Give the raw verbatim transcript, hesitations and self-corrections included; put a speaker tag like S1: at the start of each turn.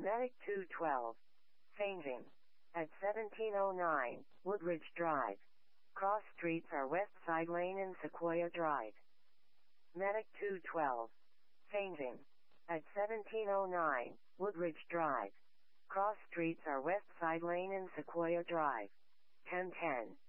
S1: Medic two twelve. Changing. At seventeen oh nine, Woodridge Drive. Cross streets are West Side Lane and Sequoia Drive. Medic two twelve. Changing. At seventeen oh nine, Woodridge Drive. Cross streets are West Side Lane and Sequoia Drive. ten ten.